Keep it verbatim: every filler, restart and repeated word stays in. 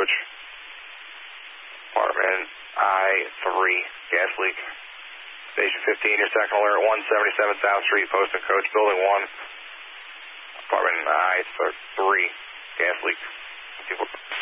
coach. Apartment I three, gas leak. Station fifteen, your second alert, one seventy-seven South Street, posting coach, building one. Apartment I three, gas leak.